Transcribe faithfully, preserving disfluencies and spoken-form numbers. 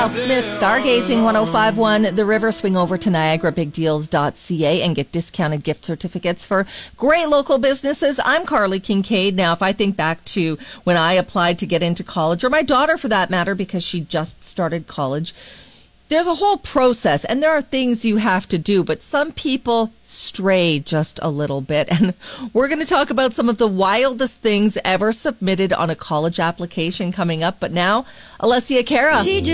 Al Smith, Stargazing one oh five point one The River. Swing over to Niagara Big Deals dot C A and get discounted gift certificates for great local businesses. I'm Carly Kincaid. Now, if I think back to when I applied to get into college, or my daughter for that matter, because she just started college, there's a whole process, and there are things you have to do, but some people stray just a little bit. And we're going to talk about some of the wildest things ever submitted on a college application coming up. But now, Alessia Cara.